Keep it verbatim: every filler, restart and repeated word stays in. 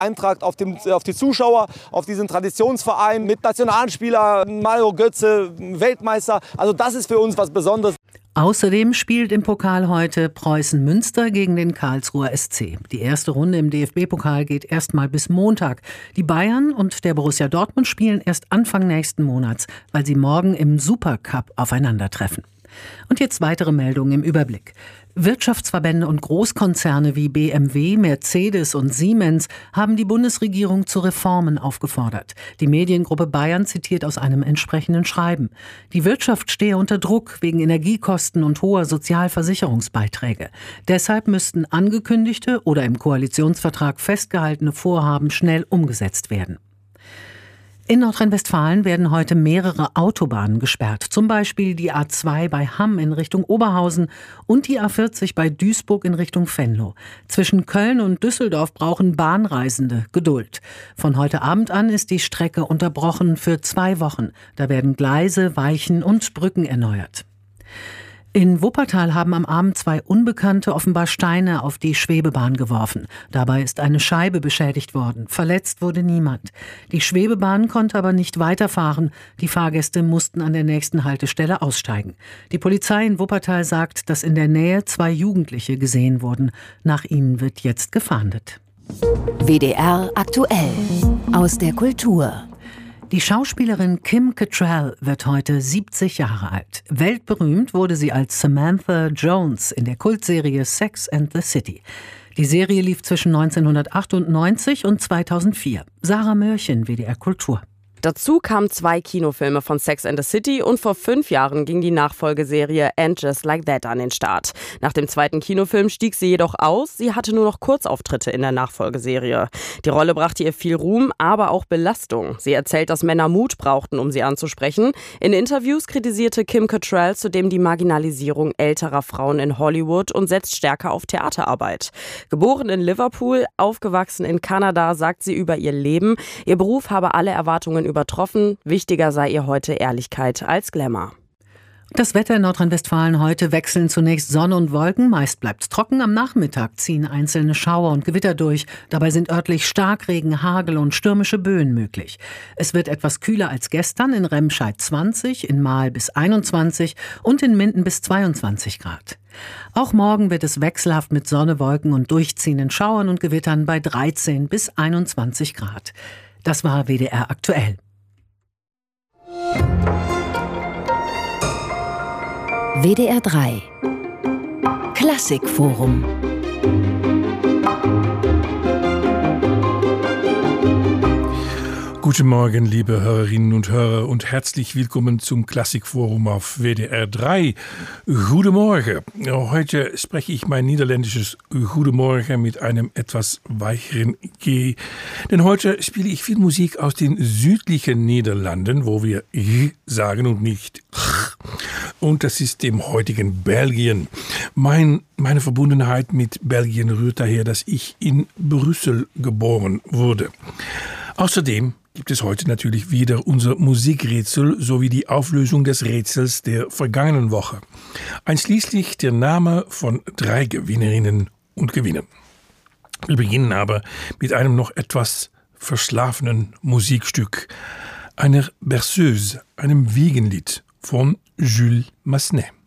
Eintrag auf, dem, auf die Zuschauer, auf diesen Traditionsverein mit Nationalspieler, Mario Götze, Weltmeister. Also das ist für uns was Besonderes. Außerdem spielt im Pokal heute Preußen Münster gegen den Karlsruher S C. Die erste Runde im D F B-Pokal geht erstmal bis Montag. Die Bayern und der Borussia Dortmund spielen erst Anfang nächsten Monats, weil sie morgen im Supercup aufeinandertreffen. Und jetzt weitere Meldungen im Überblick. Wirtschaftsverbände und Großkonzerne wie B M W, Mercedes und Siemens haben die Bundesregierung zu Reformen aufgefordert. Die Mediengruppe Bayern zitiert aus einem entsprechenden Schreiben. Die Wirtschaft stehe unter Druck wegen Energiekosten und hoher Sozialversicherungsbeiträge. Deshalb müssten angekündigte oder im Koalitionsvertrag festgehaltene Vorhaben schnell umgesetzt werden. In Nordrhein-Westfalen werden heute mehrere Autobahnen gesperrt, zum Beispiel die A zwei bei Hamm in Richtung Oberhausen und die A vierzig bei Duisburg in Richtung Venlo. Zwischen Köln und Düsseldorf brauchen Bahnreisende Geduld. Von heute Abend an ist die Strecke unterbrochen für zwei Wochen. Da werden Gleise, Weichen und Brücken erneuert. In Wuppertal haben am Abend zwei Unbekannte offenbar Steine auf die Schwebebahn geworfen. Dabei ist eine Scheibe beschädigt worden. Verletzt wurde niemand. Die Schwebebahn konnte aber nicht weiterfahren. Die Fahrgäste mussten an der nächsten Haltestelle aussteigen. Die Polizei in Wuppertal sagt, dass in der Nähe zwei Jugendliche gesehen wurden. Nach ihnen wird jetzt gefahndet. W D R aktuell aus der Kultur. Die Schauspielerin Kim Cattrall wird heute siebzig Jahre alt. Weltberühmt wurde sie als Samantha Jones in der Kultserie Sex and the City. Die Serie lief zwischen neunzehnhundertachtundneunzig und zweitausendvier. Sarah Mörchen, W D R Kultur. Dazu kamen zwei Kinofilme von Sex and the City und vor fünf Jahren ging die Nachfolgeserie And Just Like That an den Start. Nach dem zweiten Kinofilm stieg sie jedoch aus. Sie hatte nur noch Kurzauftritte in der Nachfolgeserie. Die Rolle brachte ihr viel Ruhm, aber auch Belastung. Sie erzählt, dass Männer Mut brauchten, um sie anzusprechen. In Interviews kritisierte Kim Cattrall zudem die Marginalisierung älterer Frauen in Hollywood und setzt stärker auf Theaterarbeit. Geboren in Liverpool, aufgewachsen in Kanada, sagt sie über ihr Leben, ihr Beruf habe alle Erwartungen übertroffen. Wichtiger sei ihr heute Ehrlichkeit als Glamour. Das Wetter in Nordrhein-Westfalen heute: wechseln zunächst Sonne und Wolken, meist bleibt es trocken, am Nachmittag ziehen einzelne Schauer und Gewitter durch. Dabei sind örtlich Starkregen, Hagel und stürmische Böen möglich. Es wird etwas kühler als gestern, in Remscheid zwanzig, in Mahl bis einundzwanzig und in Minden bis zweiundzwanzig Grad. Auch morgen wird es wechselhaft mit Sonne, Wolken und durchziehenden Schauern und Gewittern bei dreizehn bis einundzwanzig Grad. Das war W D R aktuell. W D R drei Klassikforum. Guten Morgen, liebe Hörerinnen und Hörer, und herzlich willkommen zum Klassikforum auf W D R drei. Guten Morgen. Heute spreche ich mein niederländisches Guten Morgen mit einem etwas weicheren G. Denn heute spiele ich viel Musik aus den südlichen Niederlanden, wo wir G sagen und nicht Ch. Und das ist dem heutigen Belgien. Mein, meine Verbundenheit mit Belgien rührt daher, dass ich in Brüssel geboren wurde. Außerdem gibt es heute natürlich wieder unser Musikrätsel sowie die Auflösung des Rätsels der vergangenen Woche. Einschließlich der Name von drei Gewinnerinnen und Gewinnern. Wir beginnen aber mit einem noch etwas verschlafenen Musikstück, einer Berceuse, einem Wiegenlied von Jules Massenet.